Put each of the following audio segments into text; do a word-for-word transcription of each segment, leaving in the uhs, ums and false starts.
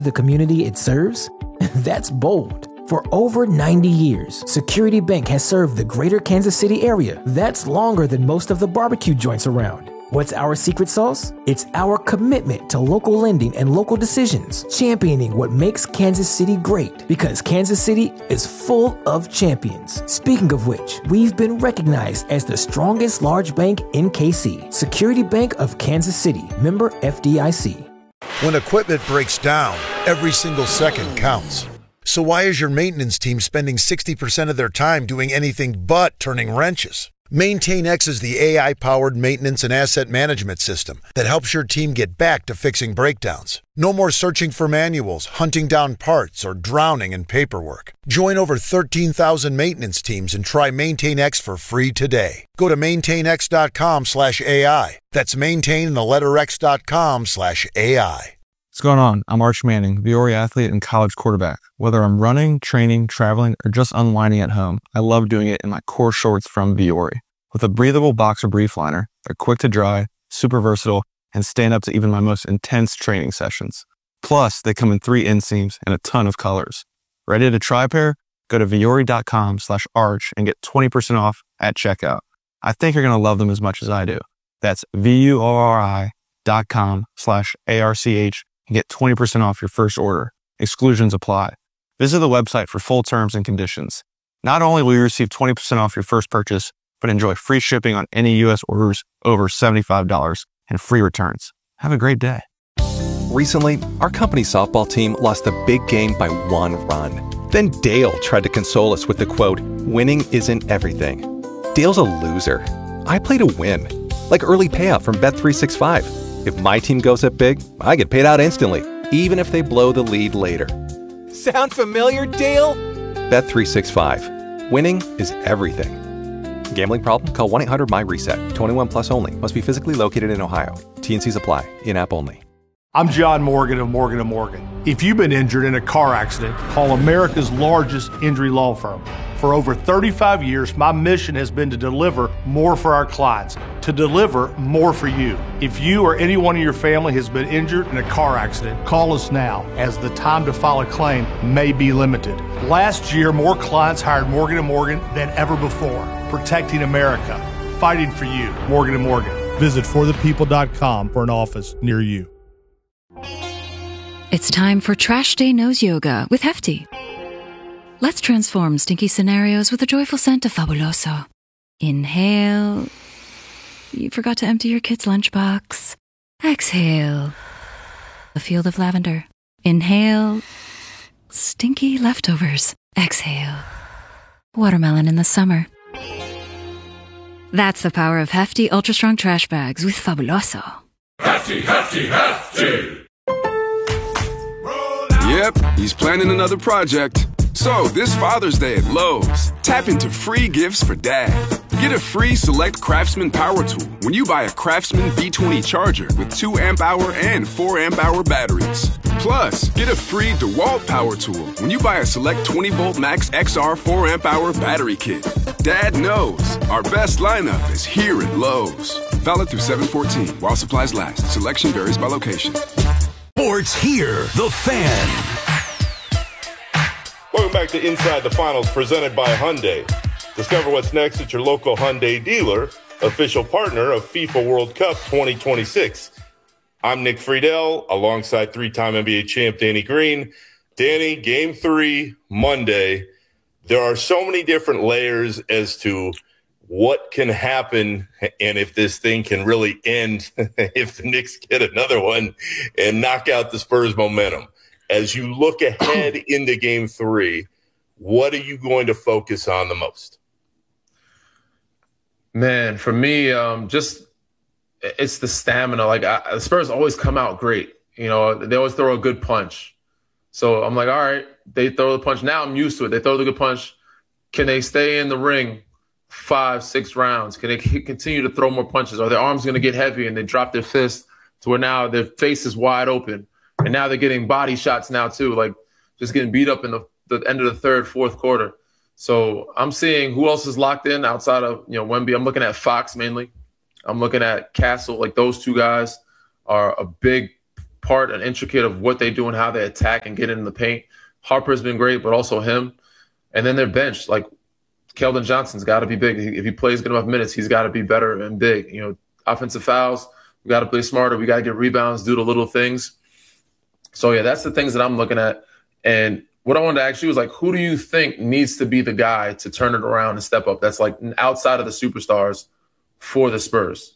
the community it serves? That's bold. For over ninety years, Security Bank has served the greater Kansas City area. That's longer than most of the barbecue joints around. What's our secret sauce? It's our commitment to local lending and local decisions, championing what makes Kansas City great, because Kansas City is full of champions. Speaking of which, we've been recognized as the strongest large bank in K C. Security Bank of Kansas City, member F D I C. When equipment breaks down, every single second counts. So why is your maintenance team spending sixty percent of their time doing anything but turning wrenches? MaintainX is the A I-powered maintenance and asset management system that helps your team get back to fixing breakdowns. No more searching for manuals, hunting down parts, or drowning in paperwork. Join over thirteen thousand maintenance teams and try MaintainX for free today. Go to maintainx.com slash AI. That's maintain in the letter x.com slash AI. What's going on? I'm Arch Manning, Viore athlete and college quarterback. Whether I'm running, training, traveling, or just unwinding at home, I love doing it in my core shorts from Viore. With a breathable boxer brief liner, they're quick to dry, super versatile, and stand up to even my most intense training sessions. Plus, they come in three inseams and a ton of colors. Ready to try a pair? Go to viore.com slash arch and get twenty percent off at checkout. I think you're going to love them as much as I do. That's V-U-O-R-I dot com slash A-R-C-H and get twenty percent off your first order. Exclusions apply. Visit the website for full terms and conditions. Not only will you receive twenty percent off your first purchase, but enjoy free shipping on any U S orders over seventy-five dollars and free returns. Have a great day. Recently, our company softball team lost a big game by one run. Then Dale tried to console us with the quote, "Winning isn't everything." Dale's a loser. I play to win. Like early payout from Bet three sixty-five. If my team goes up big, I get paid out instantly, even if they blow the lead later. Sound familiar, Dale? Bet three sixty-five. Winning is everything. Gambling problem? Call one eight hundred M Y reset. twenty-one plus only. Must be physically located in Ohio. T and Cs apply. In-app only. I'm John Morgan of Morgan and Morgan. If you've been injured in a car accident, call America's largest injury law firm. For over thirty-five years, my mission has been to deliver more for our clients, to deliver more for you. If you or anyone in your family has been injured in a car accident, call us now, as the time to file a claim may be limited. Last year, more clients hired Morgan and Morgan than ever before, protecting America, fighting for you. Morgan and Morgan. Visit for the people dot com for an office near you. It's time for Trash Day Nose Yoga with Hefty. Let's transform stinky scenarios with a joyful scent of Fabuloso. Inhale. You forgot to empty your kid's lunchbox. Exhale. A field of lavender. Inhale. Stinky leftovers. Exhale. Watermelon in the summer. That's the power of Hefty Ultra Strong Trash Bags with Fabuloso. Hefty, Hefty, Hefty! Yep, he's planning another project. So, this Father's Day at Lowe's, tap into free gifts for Dad. Get a free Select Craftsman Power Tool when you buy a Craftsman B twenty charger with two amp hour and four amp hour batteries. Plus, get a free DeWalt Power Tool when you buy a Select twenty volt Max X R four amp hour battery kit. Dad knows our best lineup is here at Lowe's. Valid through seven fourteen while supplies last. Selection varies by location. Sports here, the Fan. Welcome back to Inside the Finals, presented by Hyundai. Discover what's next at your local Hyundai dealer, official partner of FIFA World Cup twenty twenty-six. I'm Nick Friedel, alongside three-time N B A champ Danny Green. Danny, game three, Monday. There are so many different layers as to what can happen and if this thing can really end if the Knicks get another one and knock out the Spurs momentum. As you look ahead into game three, what are you going to focus on the most? Man, for me, um, just it's the stamina. Like I, the Spurs always come out great. You know, they always throw a good punch. So I'm like, all right, they throw the punch. Now I'm used to it. They throw the good punch. Can they stay in the ring five, six rounds? Can they continue to throw more punches? Are their arms going to get heavy and they drop their fist to where now their face is wide open? And now they're getting body shots now too, like just getting beat up in the, the end of the third, fourth quarter. So I'm seeing who else is locked in outside of, you know, Wemby. I'm looking at Fox mainly. I'm looking at Castle. Like those two guys are a big part and intricate of what they do and how they attack and get in the paint. Harper's been great, but also him. And then their bench, like Keldon Johnson's got to be big. If he plays good enough minutes, he's got to be better and big. You know, offensive fouls, we got to play smarter. We got to get rebounds, do the little things. So, yeah, that's the things that I'm looking at. And what I wanted to ask you is, like, who do you think needs to be the guy to turn it around and step up that's, like, outside of the superstars for the Spurs?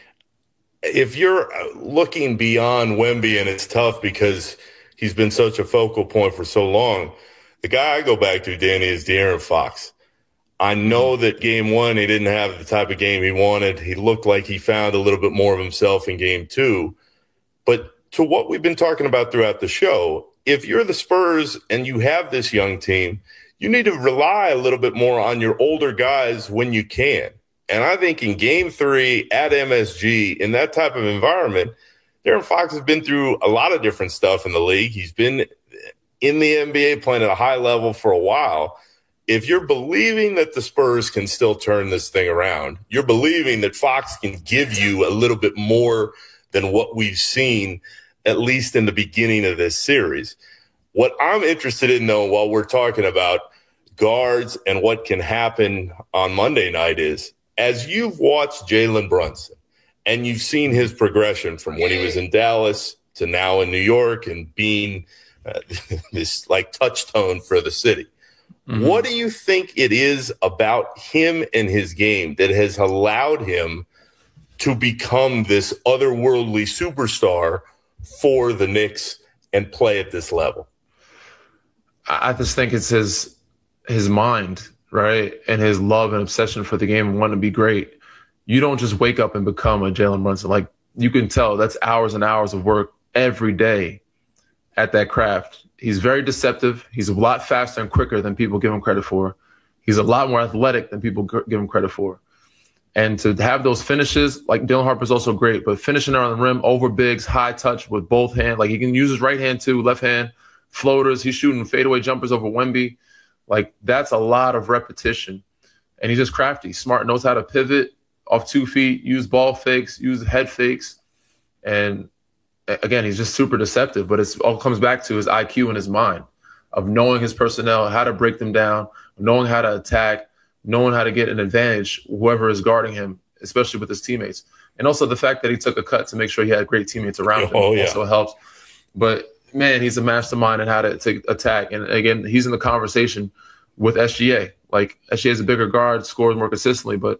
If you're looking beyond Wemby, and it's tough because he's been such a focal point for so long, the guy I go back to, Danny, is De'Aaron Fox. I know that game one, he didn't have the type of game he wanted. He looked like he found a little bit more of himself in game two. But to what we've been talking about throughout the show, if you're the Spurs and you have this young team, you need to rely a little bit more on your older guys when you can. And I think in game three at M S G, in that type of environment, De'Aaron Fox has been through a lot of different stuff in the league. He's been in the N B A playing at a high level for a while. If you're believing that the Spurs can still turn this thing around, you're believing that Fox can give you a little bit more than what we've seen, at least in the beginning of this series. What I'm interested in, though, while we're talking about guards and what can happen on Monday night is, as you've watched Jalen Brunson and you've seen his progression from when he was in Dallas to now in New York and being uh, this like touchstone for the city, mm-hmm. what do you think it is about him and his game that has allowed him to become this otherworldly superstar for the Knicks and play at this level? I just think it's his his mind, right, and his love and obsession for the game and wanting to be great. You don't just wake up and become a Jalen Brunson. Like, you can tell that's hours and hours of work every day at that craft. He's very deceptive. He's a lot faster and quicker than people give him credit for. He's a lot more athletic than people give him credit for. And to have those finishes, like Dylan Harper's also great, but finishing around the rim, over bigs, high touch with both hands. Like, he can use his right hand too, left hand, floaters. He's shooting fadeaway jumpers over Wemby. Like, that's a lot of repetition. And he's just crafty, smart, knows how to pivot off two feet, use ball fakes, use head fakes. And again, he's just super deceptive, but it all comes back to his I Q and his mind of knowing his personnel, how to break them down, knowing how to attack, knowing how to get an advantage, whoever is guarding him, especially with his teammates. And also the fact that he took a cut to make sure he had great teammates around him oh, yeah. also helps. But, man, he's a mastermind in how to, to attack. And, again, he's in the conversation with S G A. Like, S G A is a bigger guard, scores more consistently, but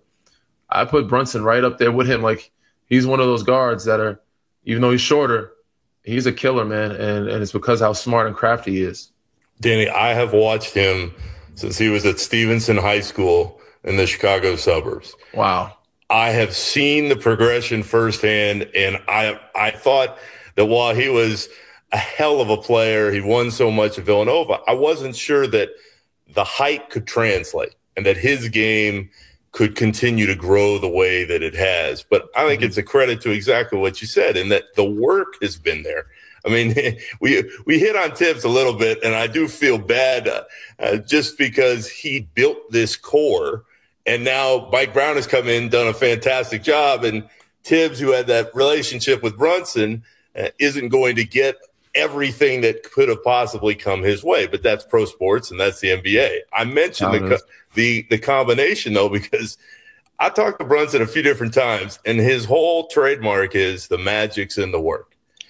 I put Brunson right up there with him. Like, he's one of those guards that are, even though he's shorter, he's a killer, man, and, and it's because how smart and crafty he is. Danny, I have watched him since he was at Stevenson High School in the Chicago suburbs. Wow. I have seen the progression firsthand, and I I thought that while he was a hell of a player, he won so much at Villanova, I wasn't sure that the height could translate and that his game could continue to grow the way that it has. But I think mm-hmm. it's a credit to exactly what you said, and that the work has been there. I mean, we we hit on Tibbs a little bit, and I do feel bad uh, uh, just because he built this core, and now Mike Brown has come in, done a fantastic job, and Tibbs, who had that relationship with Brunson, uh, isn't going to get everything that could have possibly come his way. But that's pro sports, and that's the N B A. I mentioned the, the the combination, though, because I talked to Brunson a few different times, and his whole trademark is the magic's in the work.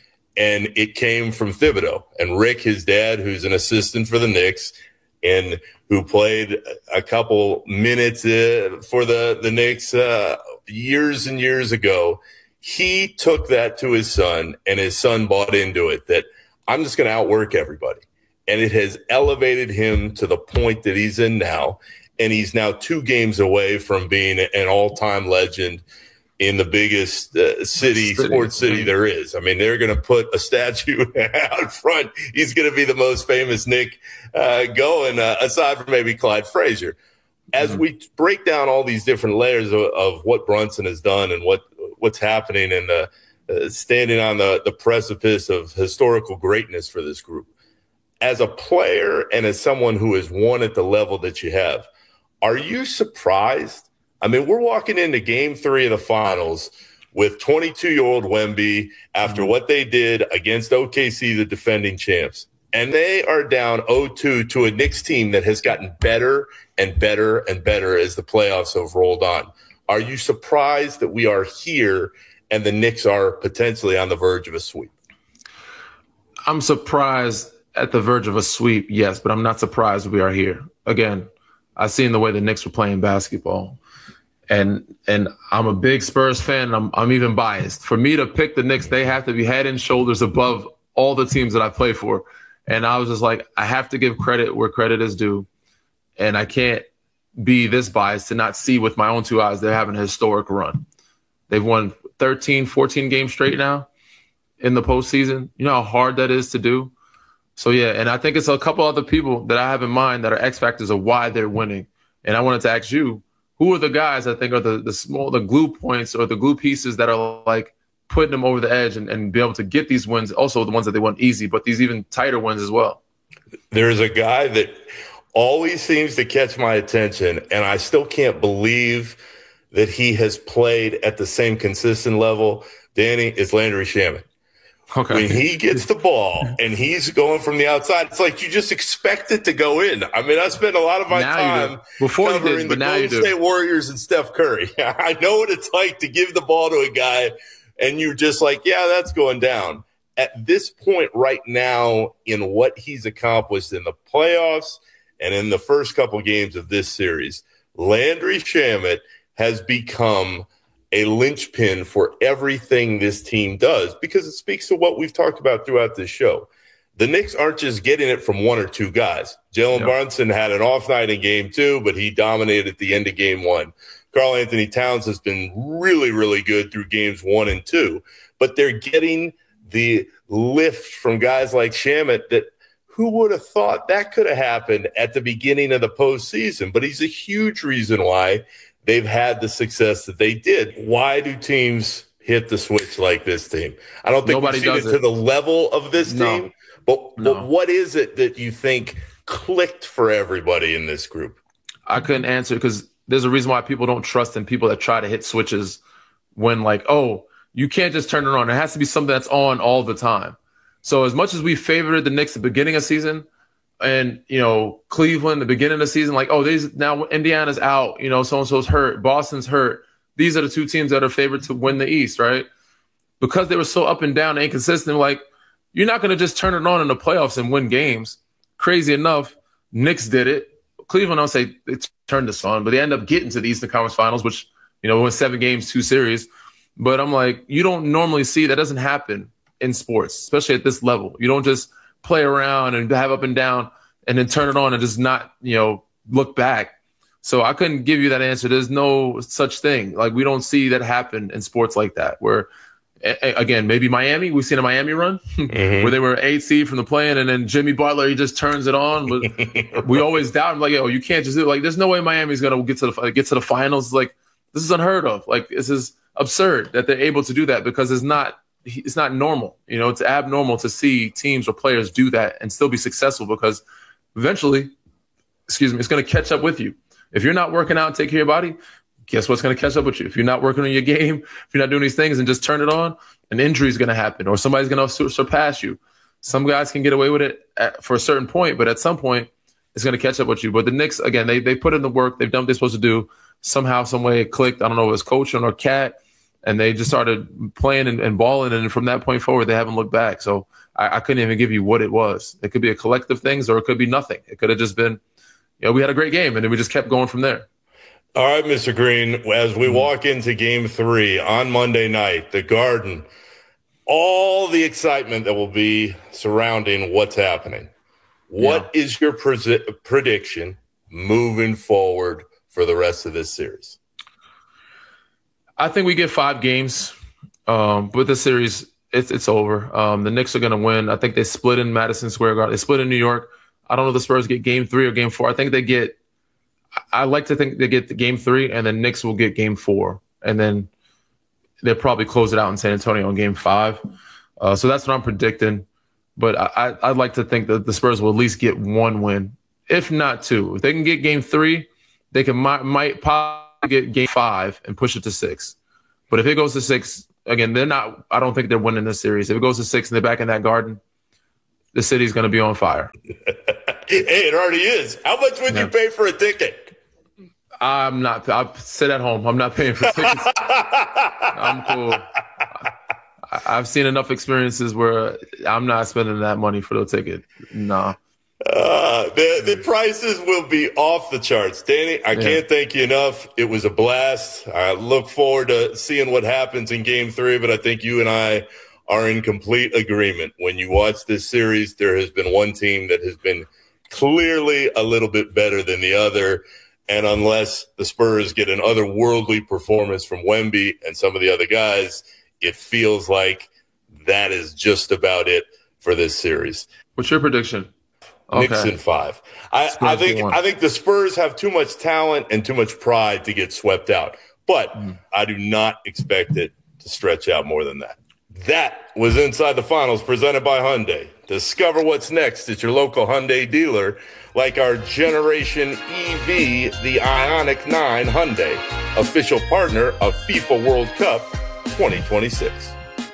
And it came from Thibodeau and Rick, his dad, who's an assistant for the Knicks and who played a couple minutes uh, for the, the Knicks uh, years and years ago. He took that to his son, and his son bought into it, that I'm just going to outwork everybody. And it has elevated him to the point that he's in now. And he's now two games away from being an all-time legend in the biggest uh, city, city, sports city there is. I mean, they're going to put a statue out front. He's going to be the most famous Knick uh, going, uh, aside from maybe Clyde Frazier. As mm-hmm. we break down all these different layers of, of what Brunson has done and what what's happening and uh, uh, standing on the, the precipice of historical greatness for this group, as a player and as someone who has won at the level that you have, are you surprised? I mean, we're walking into game three of the finals with twenty-two-year-old Wemby after mm-hmm. what they did against O K C, the defending champs. And they are down oh two to a Knicks team that has gotten better and better and better as the playoffs have rolled on. Are you surprised that we are here and the Knicks are potentially on the verge of a sweep? I'm surprised at the verge of a sweep, yes, but I'm not surprised we are here. Again, I've seen the way the Knicks were playing basketball. And and I'm a big Spurs fan, and I'm, I'm even biased. For me to pick the Knicks, they have to be head and shoulders above all the teams that I play for. And I was just like, I have to give credit where credit is due. And I can't be this biased to not see with my own two eyes they're having a historic run. They've won thirteen, fourteen games straight now in the postseason. You know how hard that is to do? So, yeah, and I think it's a couple other people that I have in mind that are X factors of why they're winning. And I wanted to ask you, who are the guys I think are the, the small, the glue points or the glue pieces that are like putting them over the edge and, and be able to get these wins, also the ones that they won easy, but these even tighter wins as well? There's a guy that always seems to catch my attention, and I still can't believe that he has played at the same consistent level. Danny, is Landry Shamet. Okay. When he gets the ball and he's going from the outside, it's like you just expect it to go in. I mean, I spent a lot of my now time Before covering did, but the now Golden State Warriors and Steph Curry. I know what it's like to give the ball to a guy and you're just like, yeah, that's going down. At this point right now in what he's accomplished in the playoffs and in the first couple games of this series, Landry Shamet has become a linchpin for everything this team does because it speaks to what we've talked about throughout this show. The Knicks aren't just getting it from one or two guys. Jalen yep. Brunson had an off night in game two, but he dominated at the end of game one. Karl Anthony Towns has been really, really good through games one and two, but they're getting the lift from guys like Shamet that who would have thought that could have happened at the beginning of the postseason? But he's a huge reason why they've had the success that they did. Why do teams hit the switch like this team? I don't think Nobody we've seen does it, it to the level of this no. team, but, no. but what is it that you think clicked for everybody in this group? I couldn't answer because there's a reason why people don't trust in people that try to hit switches when like, oh, you can't just turn it on. It has to be something that's on all the time. So as much as we favored the Knicks at the beginning of the season, and, you know, Cleveland, the beginning of the season, like, oh, these now Indiana's out, you know, so-and-so's hurt, Boston's hurt. These are the two teams that are favored to win the East, right? Because they were so up and down and inconsistent, like, you're not going to just turn it on in the playoffs and win games. Crazy enough, Knicks did it. Cleveland, I'll say, they turned this on, but they end up getting to the Eastern Conference Finals, which, you know, won seven games, two series. But I'm like, you don't normally see that doesn't happen in sports, especially at this level. You don't just play around and have up and down and then turn it on and just not, you know, look back. So I couldn't give you that answer. There's no such thing. Like, we don't see that happen in sports like that, where, a- again, maybe Miami, we've seen a Miami run mm-hmm. where they were eight seed from the play-in, and then Jimmy Butler, he just turns it on. We always doubt him. Like, oh, you can't just do it. Like, there's no way Miami's going to get to the get to the finals. Like, this is unheard of. Like, this is absurd that they're able to do that because it's not, it's not normal. You know, it's abnormal to see teams or players do that and still be successful because eventually, excuse me, it's going to catch up with you. If you're not working out and take care of your body, guess what's going to catch up with you? If you're not working on your game, if you're not doing these things and just turn it on, an injury is going to happen or somebody's going to surpass you. Some guys can get away with it at, for a certain point, but at some point, it's going to catch up with you. But the Knicks, again, they they put in the work. They've done what they're supposed to do. Somehow, some way it clicked. I don't know if it was coaching or Cat. And they just started playing and, and balling, and from that point forward, they haven't looked back. So I, I couldn't even give you what it was. It could be a collective things, or it could be nothing. It could have just been, you know, we had a great game, and then we just kept going from there. All right, Mister Green, as we walk into game three on Monday night, the Garden, all the excitement that will be surrounding what's happening. What yeah. is your pre- prediction moving forward for the rest of this series? I think we get five games. Um, with the series, it's it's over. Um, the Knicks are going to win. I think they split in Madison Square Garden. They split in New York. I don't know if the Spurs get game three or game four. I think they get – I like to think they get the game three, and then Knicks will get game four. And then they'll probably close it out in San Antonio on game five. Uh, so that's what I'm predicting. But I, I'd like to think that the Spurs will at least get one win, if not two. If they can get game three, they can might, might probably get game five and push it to six. But if it goes to six, again, they're not. I don't think they're winning this series. If it goes to six and they're back in that Garden, the city's going to be on fire. Hey, it already is. How much would yeah. you pay for a ticket? I'm not. I'll sit at home. I'm not paying for tickets. I'm cool. I, I've seen enough experiences where I'm not spending that money for the ticket. Nah. Uh, the, the prices will be off the charts. Danny, I yeah. can't thank you enough. It was a blast. I look forward to seeing what happens in game three, but I think you and I are in complete agreement. When you watch this series, there has been one team that has been clearly a little bit better than the other. And unless the Spurs get an otherworldly performance from Wemby and some of the other guys, it feels like that is just about it for this series. What's your prediction? Okay. Knicks in five. I, I think I think the Spurs have too much talent and too much pride to get swept out. But mm. I do not expect it to stretch out more than that. That was Inside the Finals presented by Hyundai. Discover what's next at your local Hyundai dealer, like our Generation E V, the Ioniq nine Hyundai, official partner of FIFA World Cup twenty twenty-six.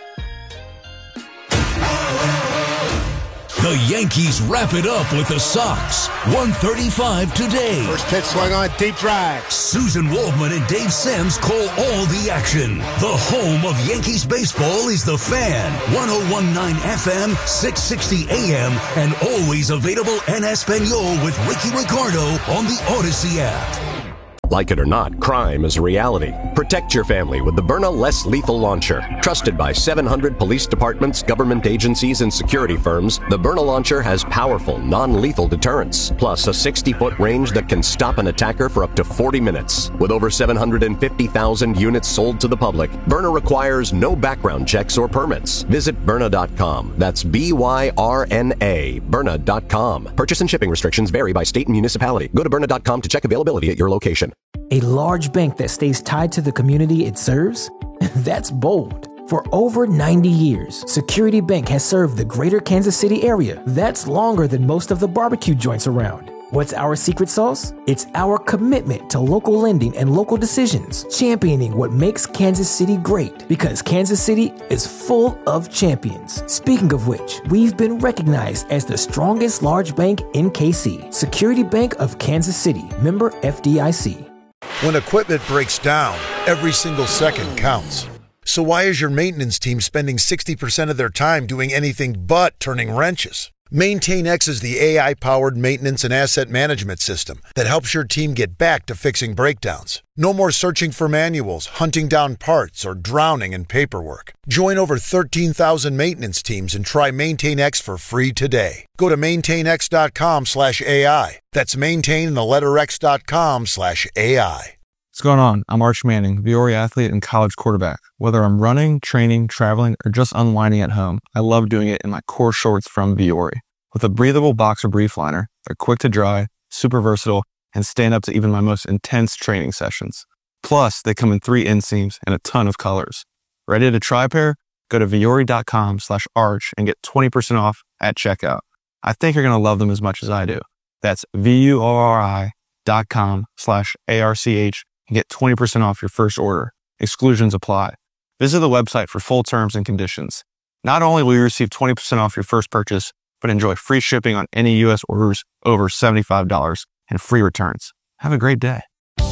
The Yankees wrap it up with the Sox. one thirty-five today. First pitch swung on, deep drive. Susan Waldman and Dave Sims call all the action. The home of Yankees baseball is The Fan. one oh one point nine F M, six sixty A M, and always available en Espanol with Ricky Ricardo on the Odyssey app. Like it or not, crime is a reality. Protect your family with the Byrna Less Lethal Launcher. Trusted by seven hundred police departments, government agencies, and security firms, the Byrna Launcher has powerful, non-lethal deterrence, plus a sixty-foot range that can stop an attacker for up to forty minutes. With over seven hundred fifty thousand units sold to the public, Byrna requires no background checks or permits. Visit Byrna dot com. That's B Y R N A, Byrna dot com. Purchase and shipping restrictions vary by state and municipality. Go to Byrna dot com to check availability at your location. A large bank that stays tied to the community it serves? That's bold. For over ninety years, Security Bank has served the greater Kansas City area. That's longer than most of the barbecue joints around. What's our secret sauce? It's our commitment to local lending and local decisions, championing what makes Kansas City great, because Kansas City is full of champions. Speaking of which, we've been recognized as the strongest large bank in K C. Security Bank of Kansas City, member F D I C. When equipment breaks down, every single second counts. So why is your maintenance team spending sixty percent of their time doing anything but turning wrenches? MaintainX is the A I-powered maintenance and asset management system that helps your team get back to fixing breakdowns. No more searching for manuals, hunting down parts, or drowning in paperwork. Join over thirteen thousand maintenance teams and try MaintainX for free today. Go to maintainx.com slash AI. That's maintain the letter X dot com slash AI. What's going on? I'm Arch Manning, Viore athlete and college quarterback. Whether I'm running, training, traveling, or just unwinding at home, I love doing it in my core shorts from Viore. With a breathable boxer brief liner, they're quick to dry, super versatile, and stand up to even my most intense training sessions. Plus, they come in three inseams and a ton of colors. Ready to try a pair? Go to Viore.com slash arch and get twenty percent off at checkout. I think you're going to love them as much as I do. That's V-U-O-R-I dot com slash A-R-C-H and get twenty percent off your first order. Exclusions apply. Visit the website for full terms and conditions. Not only will you receive twenty percent off your first purchase, but enjoy free shipping on any U S orders over seventy-five dollars and free returns. Have a great day.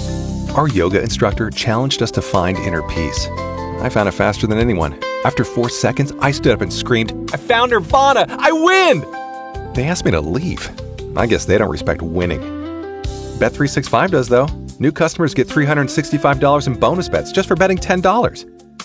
Our yoga instructor challenged us to find inner peace. I found it faster than anyone. After four seconds, I stood up and screamed, I found Nirvana! I win! They asked me to leave. I guess they don't respect winning. Bet three sixty-five does, though. New customers get three hundred sixty-five dollars in bonus bets just for betting ten dollars.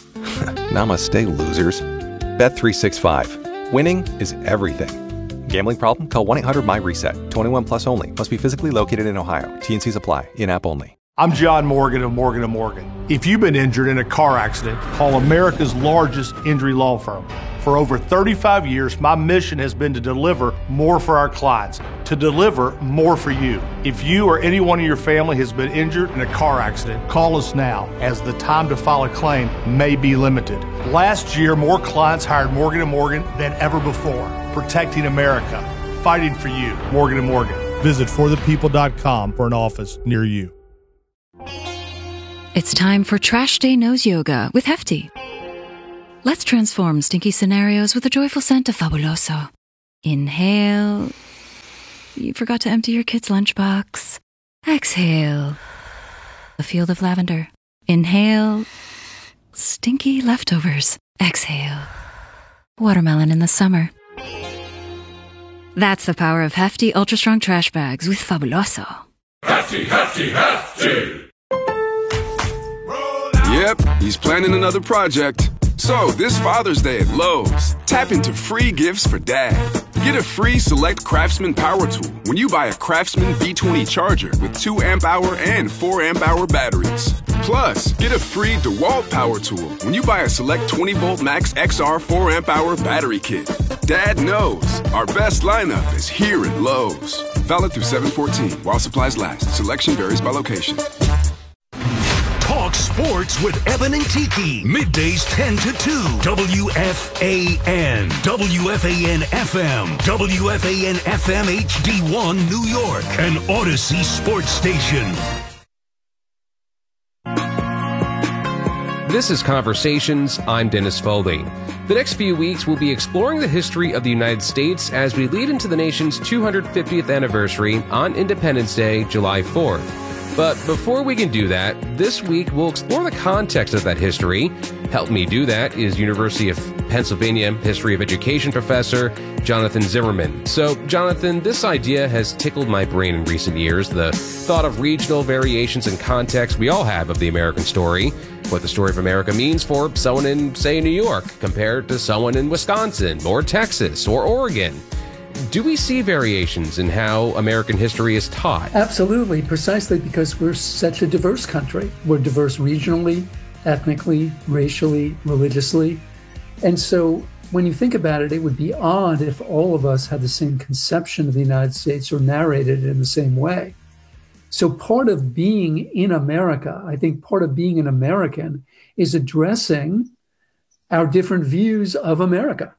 Namaste, losers. Bet three sixty-five. Winning is everything. Gambling problem? Call one eight hundred my reset. twenty-one plus only. Must be physically located in Ohio. T and Cs apply. In-app only. I'm John Morgan of Morgan and Morgan. If you've been injured in a car accident, call America's largest injury law firm. For over thirty-five years, my mission has been to deliver more for our clients, to deliver more for you. If you or anyone in your family has been injured in a car accident, call us now, as the time to file a claim may be limited. Last year, more clients hired Morgan and Morgan than ever before. Protecting America, fighting for you. Morgan and Morgan. Visit for the people dot com for an office near you. It's time for Trash Day Knows Yoga with Hefty. Let's transform stinky scenarios with a joyful scent of Fabuloso. Inhale. You forgot to empty your kid's lunchbox. Exhale. A field of lavender. Inhale. Stinky leftovers. Exhale. Watermelon in the summer. That's the power of Hefty Ultra Strong Trash Bags with Fabuloso. Hefty, hefty, hefty! Yep, he's planning another project. So, this Father's Day at Lowe's, tap into free gifts for Dad. Get a free Select Craftsman power tool when you buy a Craftsman B twenty charger with two amp hour and four amp hour batteries. Plus, get a free DeWalt power tool when you buy a Select twenty volt Max X R four amp hour battery kit. Dad knows our best lineup is here at Lowe's. Valid through seven fourteen while supplies last. Selection varies by location. Talk sports with Evan and Tiki. Middays ten to two. W F A N. W F A N F M. W F A N F M H D one New York. An Odyssey sports station. This is Conversations. I'm Dennis Foley. The next few weeks, we'll be exploring the history of the United States as we lead into the nation's two hundred fiftieth anniversary on Independence Day, July fourth. But before we can do that, this week we'll explore the context of that history. Help me do that is University of Pennsylvania History of Education professor Jonathan Zimmerman. So, Jonathan, this idea has tickled my brain in recent years, the thought of regional variations and context we all have of the American story, what the story of America means for someone in, say, New York compared to someone in Wisconsin or Texas or Oregon. Do we see variations in how American history is taught? Absolutely, precisely because we're such a diverse country. We're diverse regionally, ethnically, racially, religiously. And so when you think about it, it would be odd if all of us had the same conception of the United States or narrated it in the same way. So part of being in America, I think part of being an American is addressing our different views of America.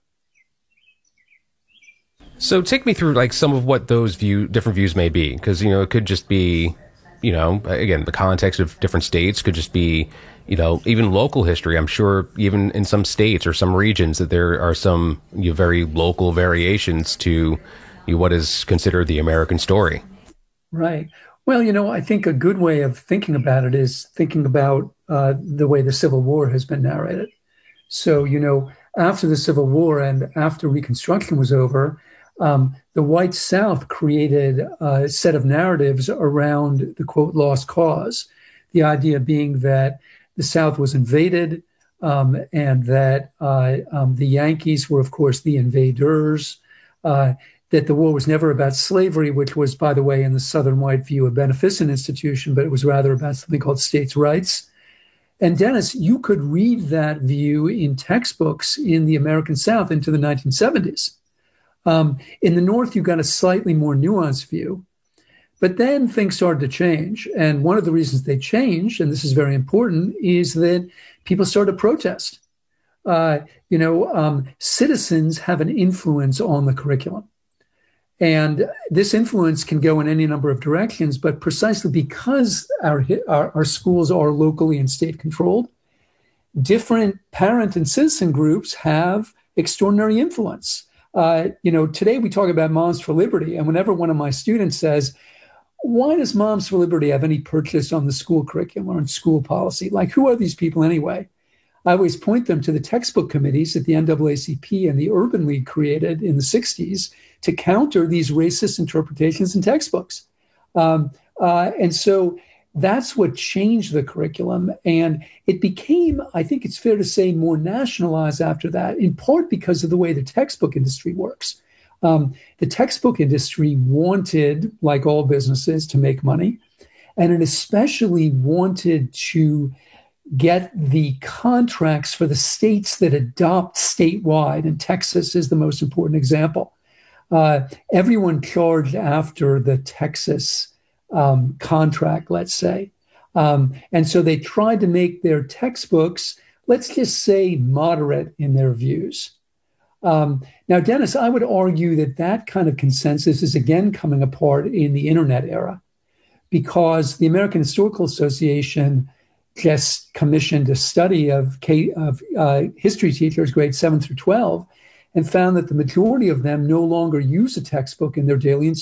So take me through like some of what those view different views may be, because, you know, it could just be, you know, again, the context of different states could just be, you know, even local history. I'm sure even in some states or some regions that there are some, you know, very local variations to, you know, what is considered the American story. Right. Well, you know, I think a good way of thinking about it is thinking about uh, the way the Civil War has been narrated. So, you know, after the Civil War and after Reconstruction was over, Um, the white South created a set of narratives around the, quote, lost cause, the idea being that the South was invaded um, and that uh, um, the Yankees were, of course, the invaders, uh, that the war was never about slavery, which was, by the way, in the Southern white view, a beneficent institution, but it was rather about something called states' rights. And Dennis, you could read that view in textbooks in the American South into the nineteen seventies. Um, in the North, you got a slightly more nuanced view, but then things started to change. And one of the reasons they changed, and this is very important, is that people started to protest. Uh, you know, um, citizens have an influence on the curriculum. And this influence can go in any number of directions, but precisely because our, our, our schools are locally and state controlled, different parent and citizen groups have extraordinary influence. Uh, you know, today we talk about Moms for Liberty, and whenever one of my students says, why does Moms for Liberty have any purchase on the school curriculum or on school policy? Like, who are these people anyway? I always point them to the textbook committees that the N double A C P and the Urban League created in the sixties to counter these racist interpretations in textbooks. Um, uh, and so that's what changed the curriculum. And it became, I think it's fair to say, more nationalized after that, in part because of the way the textbook industry works. Um, the textbook industry wanted, like all businesses, to make money. And it especially wanted to get the contracts for the states that adopt statewide. And Texas is the most important example. Uh, everyone charged after the Texas Um, contract, let's say. Um, and so they tried to make their textbooks, let's just say, moderate in their views. Um, now, Dennis, I would argue that that kind of consensus is again coming apart in the internet era, because the American Historical Association just commissioned a study of, K, of uh, history teachers, grades seven through twelve, and found that the majority of them no longer use a textbook in their daily instruction.